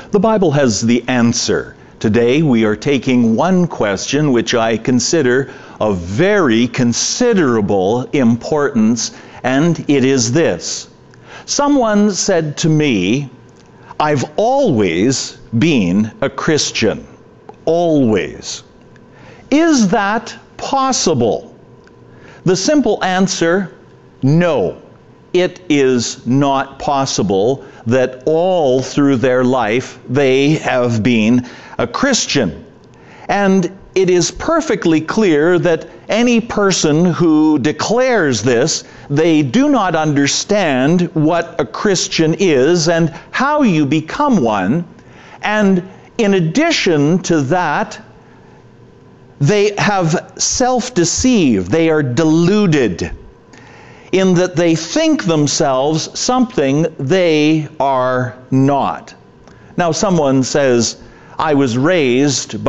The Bible has the answer. Today we are taking one question which I consider of very considerable importance, and it is this. Someone said to me, "I've always been a Christian." Always. Is that possible? The simple answer, no. It is not possible that all through their life they have been a Christian. And it is perfectly clear that any person who declares this, they do not understand what a Christian is and how you become one. And in addition to that, they have self-deceived. They are deluded in that they think themselves something they are not. Now, someone says, "I was raised